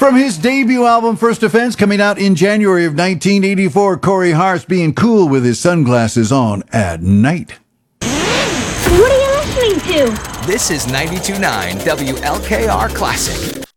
From his debut album, First Offense, coming out in January of 1984, Corey Hart being cool with his sunglasses on at night. What are you listening to? This is 92.9 WLKR Classic.